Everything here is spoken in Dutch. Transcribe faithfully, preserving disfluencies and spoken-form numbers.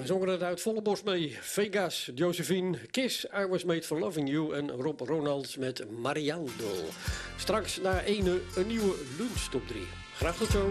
we zongen het uit volle bos mee. Vegas, Josephine, Kiss, I Was Made For Loving You en Rob Ronalds met Mariando. Straks na ene een nieuwe lunch top drie. Graag tot zo.